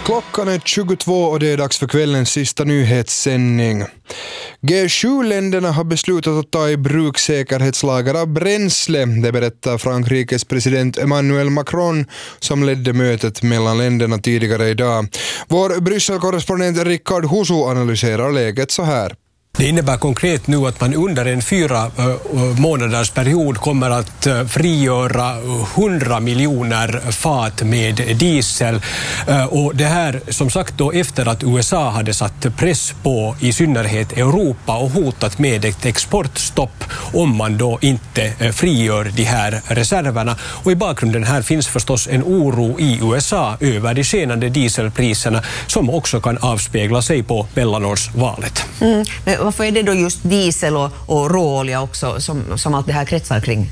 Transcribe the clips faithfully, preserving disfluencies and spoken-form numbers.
Klockan är tjugotvå och det är dags för kvällens sista nyhetssändning. G sju-länderna har beslutat att ta i bruk säkerhetslager av bränsle. Det berättar Frankrikes president Emmanuel Macron som ledde mötet mellan länderna tidigare idag. Vår Bryssel-korrespondent Rickard Husu analyserar läget så här. Det innebär konkret nu att man under en fyra uh, månaders period kommer att uh, frigöra hundra miljoner fat med diesel. Uh, och det här som sagt då efter att U S A hade satt press på i synnerhet Europa och hotat med ett exportstopp om man då inte uh, frigör de här reserverna. Och i bakgrunden här finns förstås en oro i U S A över de skenande dieselpriserna som också kan avspegla sig på mellanårsvalet. Mm. Varför är det då just diesel och, och råolja också som, som allt det här kretsar kring?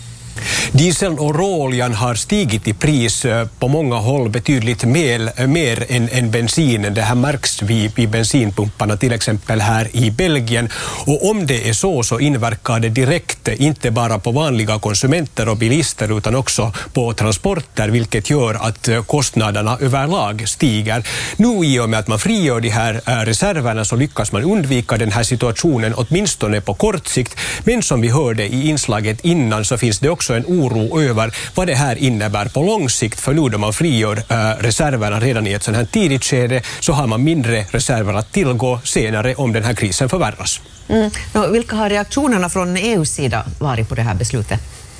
Dieseln och råoljan har stigit i pris på många håll betydligt mer, mer än, än bensinen. Det här märks vid, vid bensinpumparna till exempel här i Belgien. Och om det är så så inverkar det direkt inte bara på vanliga konsumenter och bilister utan också på transporter, vilket gör att kostnaderna överlag stiger. Nu i och med att man frigör de här reserverna så lyckas man undvika den här situationen åtminstone på kort sikt. Men som vi hörde i inslaget innan så finns det också en oro över vad det här innebär på lång sikt, för nu då man frigör äh, reserverna redan i ett sådant här tidigt skede så har man mindre reserver att tillgå senare om den här krisen förvärras. Mm. Nå, vilka har reaktionerna från E U:s sida varit på det här beslutet?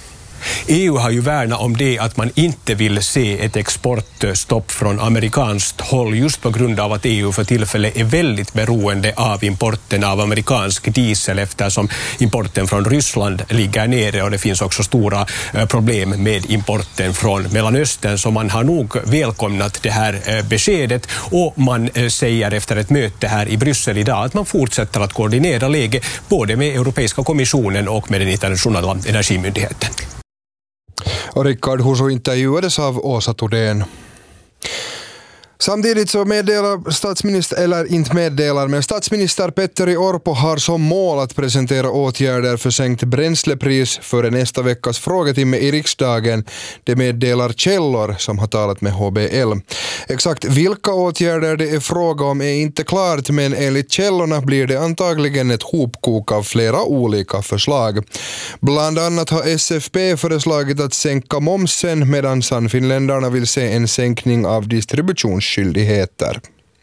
E U har ju värnat om det att man inte vill se ett exportstopp från amerikanskt håll just på grund av att E U för tillfället är väldigt beroende av importen av amerikansk diesel eftersom importen från Ryssland ligger nere och det finns också stora problem med importen från Mellanöstern, så man har nog välkomnat det här beskedet och man säger efter ett möte här i Bryssel idag att man fortsätter att koordinera läget både med Europeiska kommissionen och med den internationella energimyndigheten. Och Rickard Husu intervjuades av Åsa Tordén. Samtidigt så meddelar statsminister, eller inte meddelar, men statsminister Petteri Orpo har som mål att presentera åtgärder för sänkt bränslepris före nästa veckas frågetimme i riksdagen. Det meddelar källor som har talat med H B L. Exakt vilka åtgärder det är fråga om är inte klart, men enligt källorna blir det antagligen ett hopkok av flera olika förslag. Bland annat har S F P föreslagit att sänka momsen medan Sannfinländarna vill se en sänkning av distributions skyldigheter.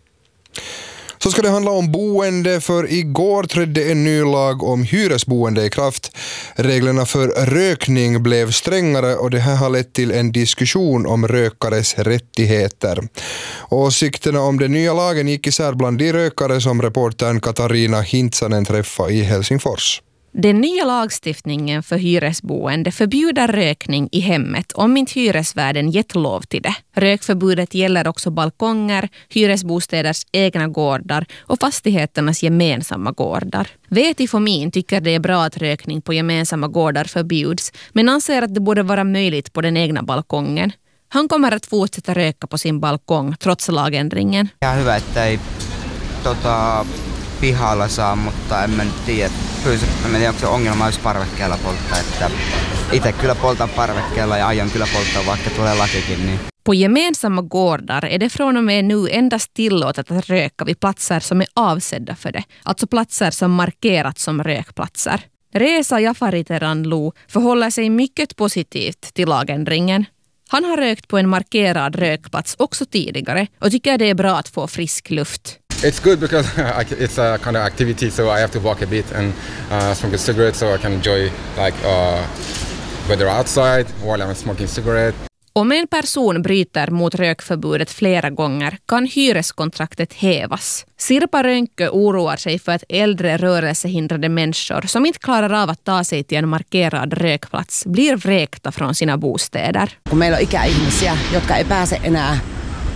Så ska det handla om boende, för igår trädde en ny lag om hyresboende i kraft. Reglerna för rökning blev strängare och det här har lett till en diskussion om rökares rättigheter. Åsikterna om den nya lagen gick isär bland de rökare som reportern Katarina Hintsanen träffade i Helsingfors. Den nya lagstiftningen för hyresboende förbjuder rökning i hemmet om inte hyresvärden gett lov till det. Rökförbudet gäller också balkonger, hyresbostäders egna gårdar och fastigheternas gemensamma gårdar. Veti Fomin tycker det är bra att rökning på gemensamma gårdar förbjuds, men anser att det borde vara möjligt på den egna balkongen. Han kommer att fortsätta röka på sin balkong trots lagändringen. Ja hyvä, että ei tota pihalla saa, mutta en mä nyt tiedä. Kyllä mä tiedän, onko se ongelma olisi parvekkeella polttaa, että itse kyllä poltan parvekkeella ja aion kyllä polttaa, vaikka tulee lakikin. Niin. På gemensamma gårdar är det från och med nu endast tillåtet att röka vid platser som är avsedda för det, alltså platser som markerats som rökplatser. Reza Jafariteranlu förhåller sig mycket positivt till lagändringen. Han har rökt på en markerad rökplats också tidigare och tycker det är bra att få frisk luft. It's good because it's a kind of activity, so I have to walk a bit and uh, smoke a cigarette so I can enjoy like uh, weather outside while I'm smoking cigarette. Om en person bryter mot rökförbudet flera gånger kan hyreskontraktet hävas. Sirpa Rönkö oroar sig för att äldre rörelsehindrade människor som inte klarar av att ta sig till en markerad rökplats blir vräkta från sina bostäder. Kun meillä on ikäihmisiä, jotka ei pääse enää